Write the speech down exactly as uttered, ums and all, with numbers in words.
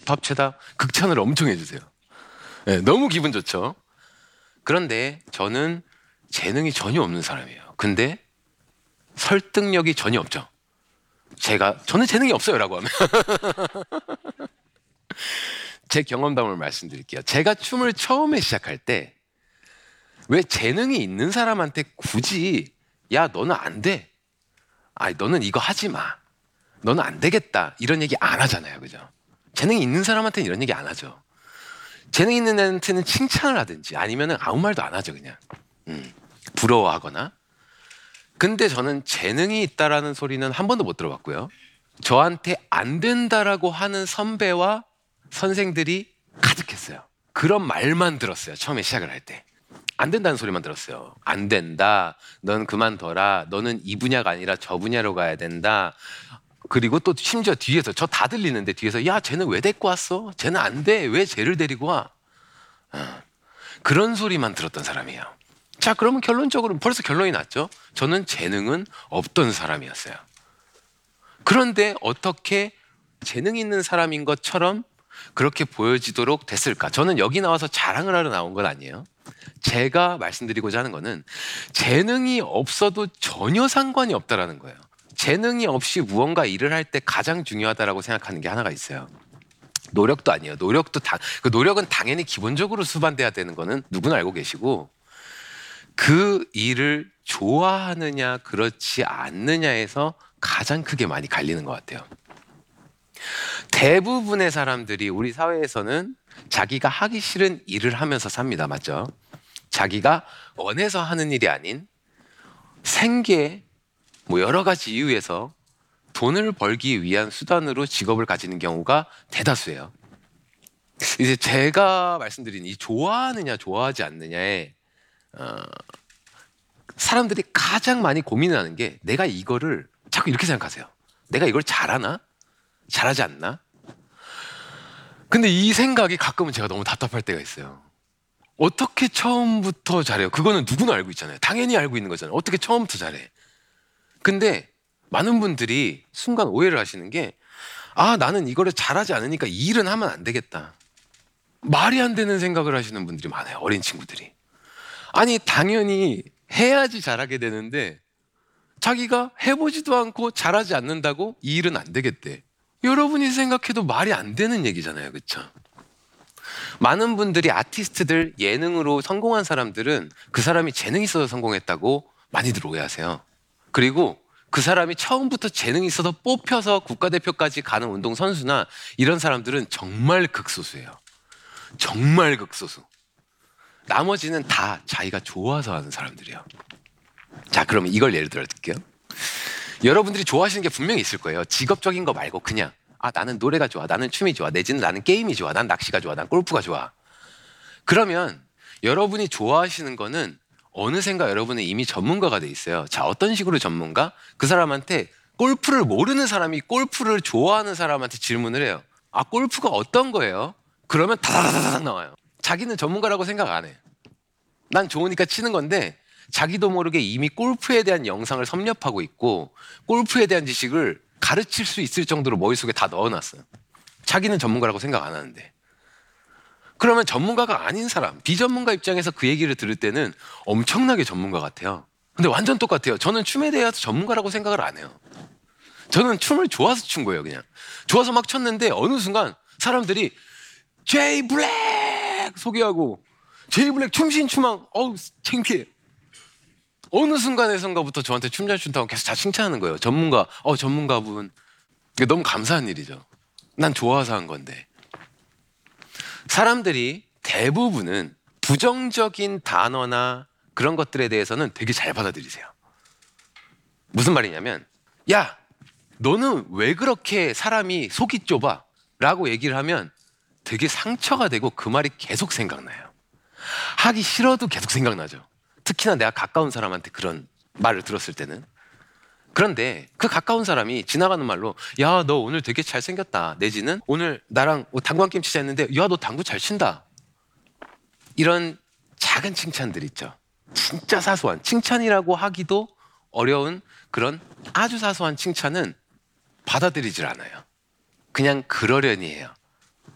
집합체다 극찬을 엄청 해주세요. 네, 너무 기분 좋죠. 그런데 저는 재능이 전혀 없는 사람이에요. 근데 설득력이 전혀 없죠. 제가 저는 재능이 없어요 라고 하면 제 경험담을 말씀드릴게요. 제가 춤을 처음에 시작할 때 왜 재능이 있는 사람한테 굳이 야 너는 안 돼, 아 너는 이거 하지 마, 너는 안 되겠다 이런 얘기 안 하잖아요, 그죠? 재능이 있는 사람한테는 이런 얘기 안 하죠. 재능 있는 애한테는 칭찬을 하든지 아니면 아무 말도 안 하죠, 그냥. 음, 부러워하거나. 근데 저는 재능이 있다라는 소리는 한 번도 못 들어봤고요. 저한테 안 된다라고 하는 선배와 선생들이 가득했어요. 그런 말만 들었어요, 처음에 시작을 할 때. 안 된다는 소리만 들었어요. 안 된다, 넌 그만둬라, 너는 이 분야가 아니라 저 분야로 가야 된다. 그리고 또 심지어 뒤에서, 저 다 들리는데 뒤에서 야 쟤는 왜 데리고 왔어? 쟤는 안 돼, 왜 쟤를 데리고 와? 어, 그런 소리만 들었던 사람이에요. 자, 그러면 결론적으로 벌써 결론이 났죠. 저는 재능은 없던 사람이었어요. 그런데 어떻게 재능 있는 사람인 것처럼 그렇게 보여지도록 됐을까? 저는 여기 나와서 자랑을 하러 나온 건 아니에요. 제가 말씀드리고자 하는 거는 재능이 없어도 전혀 상관이 없다라는 거예요. 재능이 없이 무언가 일을 할 때 가장 중요하다라고 생각하는 게 하나가 있어요. 노력도 아니에요. 노력도 다, 그 노력은 당연히 기본적으로 수반돼야 되는 거는 누구나 알고 계시고, 그 일을 좋아하느냐 그렇지 않느냐에서 가장 크게 많이 갈리는 것 같아요. 대부분의 사람들이 우리 사회에서는 자기가 하기 싫은 일을 하면서 삽니다. 맞죠? 자기가 원해서 하는 일이 아닌 생계, 뭐 여러 가지 이유에서 돈을 벌기 위한 수단으로 직업을 가지는 경우가 대다수예요. 이제 제가 말씀드린 이 좋아하느냐 좋아하지 않느냐에 어, 사람들이 가장 많이 고민을 하는 게, 내가 이거를 자꾸 이렇게 생각하세요. 내가 이걸 잘하나? 잘하지 않나? 근데 이 생각이 가끔은 제가 너무 답답할 때가 있어요. 어떻게 처음부터 잘해요? 그거는 누구나 알고 있잖아요. 당연히 알고 있는 거잖아요. 어떻게 처음부터 잘해? 근데 많은 분들이 순간 오해를 하시는 게, 아 나는 이거를 잘하지 않으니까 이 일은 하면 안 되겠다. 말이 안 되는 생각을 하시는 분들이 많아요. 어린 친구들이. 아니 당연히 해야지 잘하게 되는데 자기가 해보지도 않고 잘하지 않는다고 이 일은 안 되겠대. 여러분이 생각해도 말이 안 되는 얘기잖아요, 그렇죠? 많은 분들이 아티스트들, 예능으로 성공한 사람들은 그 사람이 재능이 있어서 성공했다고 많이들 오해하세요. 그리고 그 사람이 처음부터 재능이 있어서 뽑혀서 국가대표까지 가는 운동선수나 이런 사람들은 정말 극소수예요. 정말 극소수. 나머지는 다 자기가 좋아서 하는 사람들이에요. 자, 그러면 이걸 예를 들어 드릴게요. 여러분들이 좋아하시는 게 분명히 있을 거예요. 직업적인 거 말고 그냥, 아 나는 노래가 좋아, 나는 춤이 좋아, 내지는 나는 게임이 좋아, 난 낚시가 좋아, 난 골프가 좋아. 그러면 여러분이 좋아하시는 거는 어느샌가 여러분은 이미 전문가가 돼 있어요. 자, 어떤 식으로 전문가? 그 사람한테, 골프를 모르는 사람이 골프를 좋아하는 사람한테 질문을 해요. 아 골프가 어떤 거예요? 그러면 다다다닥 나와요. 자기는 전문가라고 생각 안 해. 난 좋으니까 치는 건데 자기도 모르게 이미 골프에 대한 영상을 섭렵하고 있고 골프에 대한 지식을 가르칠 수 있을 정도로 머릿속에 다 넣어놨어요. 자기는 전문가라고 생각 안 하는데. 그러면 전문가가 아닌 사람, 비전문가 입장에서 그 얘기를 들을 때는 엄청나게 전문가 같아요. 근데 완전 똑같아요. 저는 춤에 대해서 전문가라고 생각을 안 해요. 저는 춤을 좋아서 춘 거예요. 그냥 좋아서 막 췄는데 어느 순간 사람들이 제이 블랙 소개하고, 제이 블랙 춤신 추망, 어우 창피해. 어느 순간에선가부터 저한테 춤 잘 춘다고 계속 다 칭찬하는 거예요. 전문가, 어 전문가분. 이게 너무 감사한 일이죠. 난 좋아서 한 건데. 사람들이 대부분은 부정적인 단어나 그런 것들에 대해서는 되게 잘 받아들이세요. 무슨 말이냐면, 야 너는 왜 그렇게 사람이 속이 좁아? 라고 얘기를 하면 되게 상처가 되고 그 말이 계속 생각나요. 하기 싫어도 계속 생각나죠. 특히나 내가 가까운 사람한테 그런 말을 들었을 때는. 그런데 그 가까운 사람이 지나가는 말로 야 너 오늘 되게 잘생겼다, 내지는 오늘 나랑 당구 한 게임 치자 했는데 야 너 당구 잘 친다, 이런 작은 칭찬들 있죠. 진짜 사소한 칭찬이라고 하기도 어려운 그런 아주 사소한 칭찬은 받아들이질 않아요. 그냥 그러려니 해요.